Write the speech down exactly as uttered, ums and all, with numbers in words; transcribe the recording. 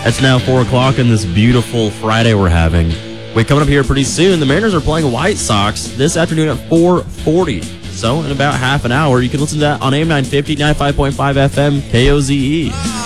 It's now four o'clock on this beautiful Friday we're having. We're coming up here pretty soon. The Mariners are playing White Sox this afternoon at four forty. So in about half an hour, you can listen to that on A M nine fifty, ninety-five point five F M, K O Z E.